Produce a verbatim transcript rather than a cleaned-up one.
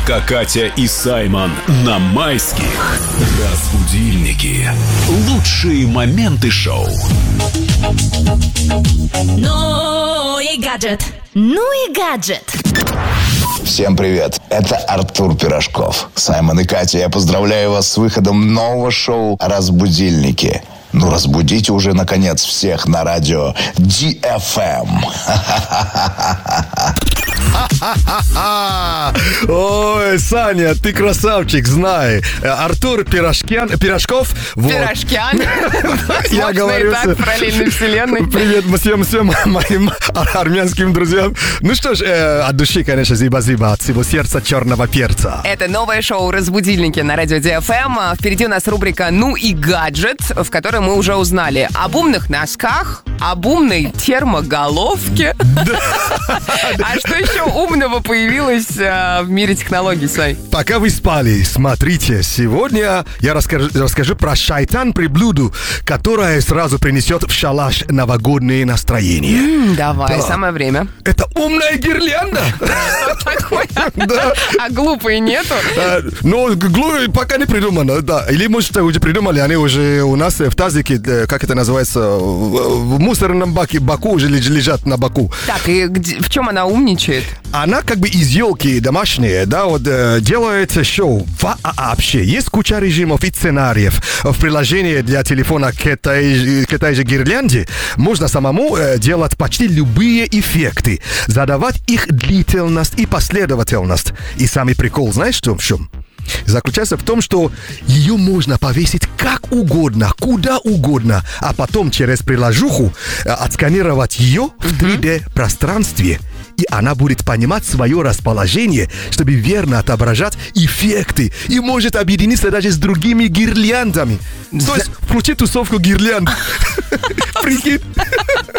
Пока Катя и Саймон на майских. Разбудильники. Лучшие моменты шоу. Ну и гаджет. Ну и гаджет. Всем привет, это Артур Пирожков. Саймон и Катя, я поздравляю вас с выходом нового шоу «Разбудильники». Ну, разбудите уже, наконец, всех на радио ди эф эм. Ой, Саня, ты красавчик, знай. Артур Пирожкян, Пирожков. Вот. Пирожкян. Я говорю так, в параллельной вселенной. Привет всем, всем моим армянским друзьям. Ну что ж, э, от души, конечно, зиба-зиба, от всего сердца черного перца. Это новое шоу «Разбудильники» на радио ди эф эм. Впереди у нас рубрика «Ну и гаджет», в которой мы уже узнали об умных носках, об умной термоголовке. А что еще умного появилось э, в мире технологий, Сай? Пока вы спали, смотрите, сегодня я расскажу, расскажу про шайтан-приблуду, которая сразу принесет в шалаш новогоднее настроение. М, давай, Да. самое время. Это умная гирлянда. Что такое? Да. А глупой нету? Э, Ну, глупо пока не придумано, да. Или, может, уже придумали, они уже у нас в тазике, э, как это называется, в в мусорном баке, баку уже леж- лежат на боку. Так, и где- в чем она умничает? Она как бы из елки домашняя, да, вот э, делает шоу. Вообще, есть куча режимов и сценариев. В приложении для телефона к этой, к этой же гирлянде можно самому э, делать почти любые эффекты, задавать их длительность и последовательность. И самый прикол, знаешь, что в чем? Заключается в том, что ее можно повесить как угодно, куда угодно, а потом через приложуху э, отсканировать ее в три дэ-пространстве, и она будет понимать свое расположение, чтобы верно отображать эффекты, и может объединиться даже с другими гирляндами. То есть включи тусовку гирлянд. Прикинь.